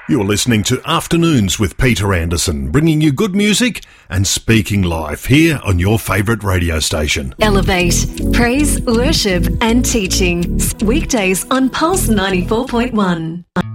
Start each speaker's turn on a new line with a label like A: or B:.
A: You're listening to Afternoons with Peter Anderson, bringing you good music and speaking live here on your favourite radio station.
B: Elevate, praise, worship and teaching. Weekdays on Pulse 94.1.